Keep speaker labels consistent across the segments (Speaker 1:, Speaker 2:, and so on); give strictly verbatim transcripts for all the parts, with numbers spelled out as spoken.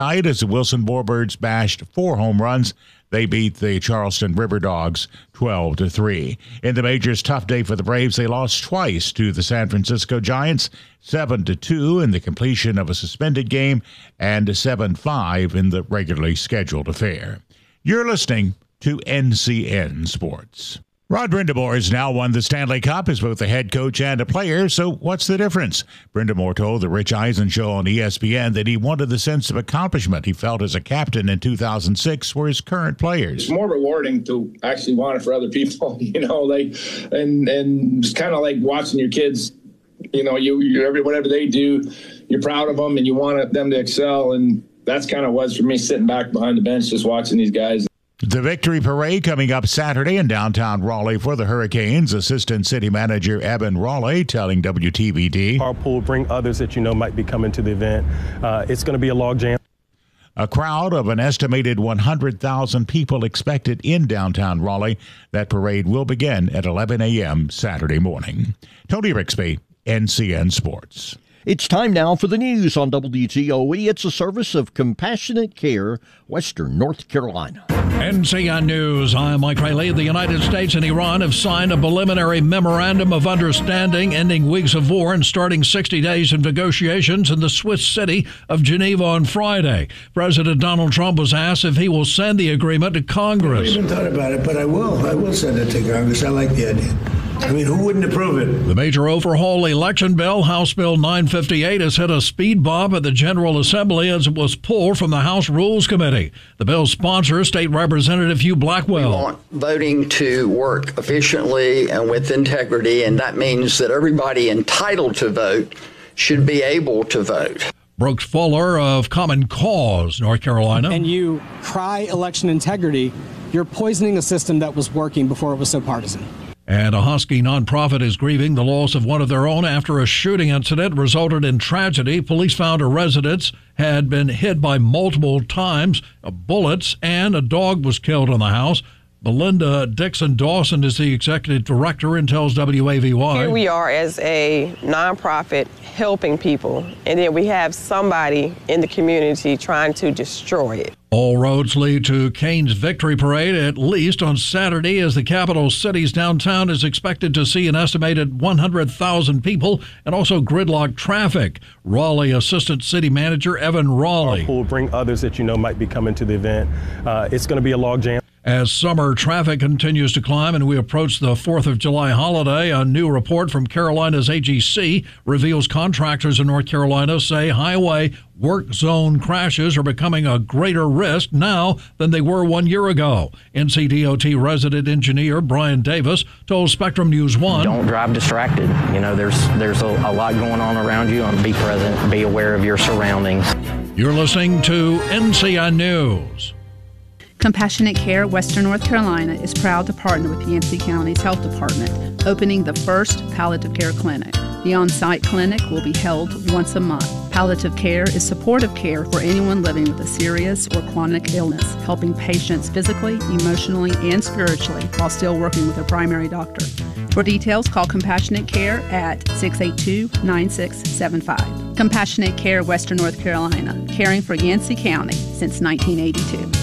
Speaker 1: Tonight, as the Wilson Warbirds bashed four home runs, they beat the Charleston River Dogs twelve to three. In the majors, tough day for the Braves. They lost twice to the San Francisco Giants, seven to two in the completion of a suspended game and seven five in the regularly scheduled affair. You're listening to N C N Sports. Rod Brindamore has now won the Stanley Cup as both a head coach and a player, so what's the difference? Brindamore told the Rich Eisen Show on E S P N that he wanted the sense of accomplishment he felt as a captain in two thousand six for his current players.
Speaker 2: It's more rewarding to actually want it for other people, you know, like, and and it's kind of like watching your kids, you know, you, you every whatever they do, you're proud of them and you want them to excel, and that's kind of was for me sitting back behind the bench just watching these guys.
Speaker 1: The Victory Parade coming up Saturday in downtown Raleigh for the Hurricanes. Assistant City Manager Evan Raleigh telling W T V D.
Speaker 3: Carpool, bring others that you know might be coming to the event. Uh, it's going to be a log jam.
Speaker 1: A crowd of an estimated one hundred thousand people expected in downtown Raleigh. That parade will begin at eleven a.m. Saturday morning. Tony Rixby, N C N Sports.
Speaker 4: It's time now for the news on W T O E. It's a service of Compassionate Care, Western North Carolina.
Speaker 5: N C N News, I'm Mike Riley. The United States and Iran have signed a preliminary memorandum of understanding ending weeks of war and starting sixty days of negotiations in the Swiss city of Geneva on Friday. President Donald Trump was asked if he will send the agreement to Congress.
Speaker 6: I haven't thought about it, but I will. I will send it to Congress. I like the idea. I mean, who wouldn't approve it?
Speaker 5: The major overhaul election bill, House Bill nine fifty-eight, has hit a speed bump at the General Assembly as it was pulled from the House Rules Committee. The bill's sponsor, State Representative Hugh Blackwell.
Speaker 7: We want voting to work efficiently and with integrity, and that means that everybody entitled to vote should be able to vote.
Speaker 5: Brooks Fuller of Common Cause, North Carolina.
Speaker 8: And you cry election integrity, you're poisoning a system that was working before it was so partisan.
Speaker 5: And a Husky nonprofit is grieving the loss of one of their own after a shooting incident resulted in tragedy. Police found a residence had been hit by multiple times, bullets, and a dog was killed in the house. Belinda Dixon Dawson is the executive director and tells W A V Y.
Speaker 9: Here we are as a nonprofit helping people, and then we have somebody in the community trying to destroy it.
Speaker 5: All roads lead to Kane's Victory Parade, at least on Saturday, as the capital city's downtown is expected to see an estimated one hundred thousand people and also gridlock traffic. Raleigh Assistant City Manager Evan Raleigh.
Speaker 3: Carpool, bring others that you know might be coming to the event. Uh, it's going to be a log jam.
Speaker 5: As summer traffic continues to climb and we approach the fourth of July holiday, a new report from Carolina's A G C reveals contractors in North Carolina say highway work zone crashes are becoming a greater risk now than they were one year ago. N C D O T resident engineer Brian Davis told Spectrum News one.
Speaker 10: Don't drive distracted. You know, there's there's a, a lot going on around you, and be present, be aware of your surroundings.
Speaker 5: You're listening to N C N News.
Speaker 11: Compassionate Care Western North Carolina is proud to partner with Yancey County's Health Department, opening the first palliative care clinic. The on-site clinic will be held once a month. Palliative care is supportive care for anyone living with a serious or chronic illness, helping patients physically, emotionally, and spiritually while still working with their primary doctor. For details, call Compassionate Care at six eight two, nine six seven five. Compassionate Care Western North Carolina, caring for Yancey County since nineteen eighty-two.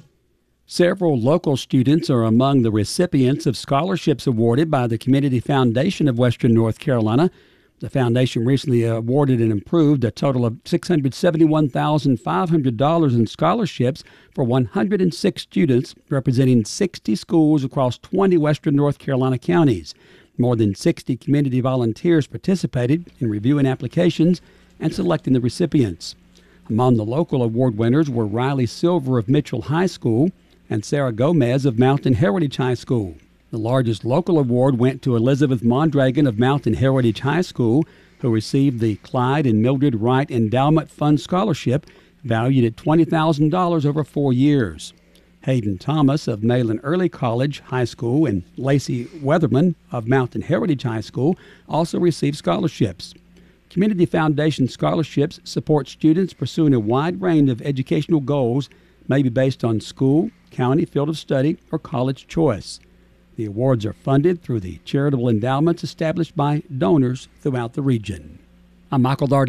Speaker 12: Several local students are among the recipients of scholarships awarded by the Community Foundation of Western North Carolina. The foundation recently awarded and approved a total of six hundred seventy-one thousand five hundred dollars in scholarships for one hundred six students representing sixty schools across twenty Western North Carolina counties. More than sixty community volunteers participated in reviewing applications and selecting the recipients. Among the local award winners were Riley Silver of Mitchell High School and Sarah Gomez of Mountain Heritage High School. The largest local award went to Elizabeth Mondragon of Mountain Heritage High School, who received the Clyde and Mildred Wright Endowment Fund Scholarship, valued at twenty thousand dollars over four years. Hayden Thomas of Malin Early College High School and Lacey Weatherman of Mountain Heritage High School also received scholarships. Community Foundation scholarships support students pursuing a wide range of educational goals, maybe based on school, county, field of study, or college choice. The awards are funded through the charitable endowments established by donors throughout the region. I'm Michael Dardell,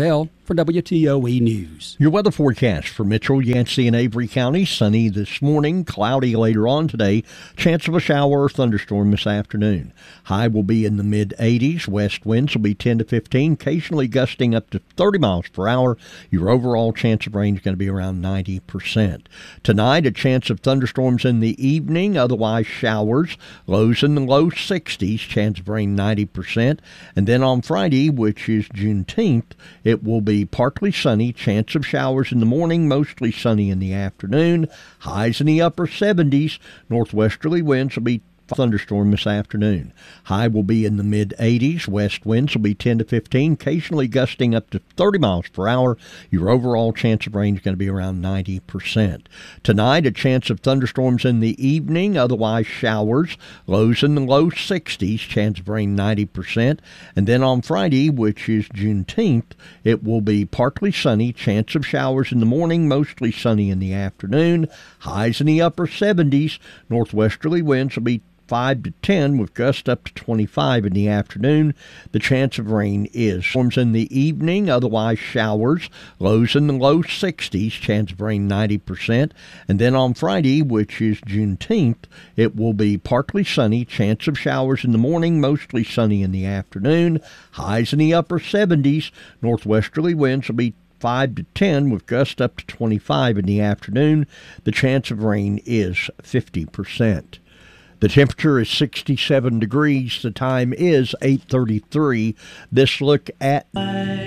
Speaker 12: for W T O E News.
Speaker 4: Your weather forecast for Mitchell, Yancey, and Avery County. Sunny this morning, cloudy later on today. Chance of a shower or thunderstorm this afternoon. High will be in the mid eighties. West winds will be ten to fifteen, occasionally gusting up to thirty miles per hour. Your overall chance of rain is going to be around ninety percent. Tonight, a chance of thunderstorms in the evening, otherwise showers. Lows in the low sixties, chance of rain ninety percent. And then on Friday, which is Juneteenth, it will be partly sunny, chance of showers in the morning, mostly sunny in the afternoon. Highs in the upper seventies. Northwesterly winds will be thunderstorm this afternoon. High will be in the mid eighties. West winds will be ten to fifteen, occasionally gusting up to thirty miles per hour. Your overall chance of rain is going to be around ninety percent. Tonight, a chance of thunderstorms in the evening, otherwise showers. Lows in the low sixties, chance of rain ninety percent. And then on Friday, which is Juneteenth, it will be partly sunny, chance of showers in the morning, mostly sunny in the afternoon. Highs in the upper seventies. Northwesterly winds will be five to ten with gusts up to twenty-five in the afternoon. The chance of rain is storms in the evening, otherwise showers. Lows in the low sixties, chance of rain ninety percent. And then on Friday, which is Juneteenth, it will be partly sunny, chance of showers in the morning, mostly sunny in the afternoon. Highs in the upper seventies. Northwesterly winds will be five to ten with gusts up to twenty-five in the afternoon. The chance of rain is fifty percent. The temperature is sixty-seven degrees. The time is eight thirty-three. This look at